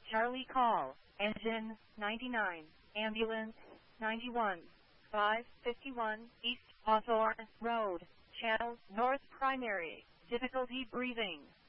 Charlie call, engine 99, ambulance 91, 551 East Hawthorne Road, channel north primary, difficulty breathing.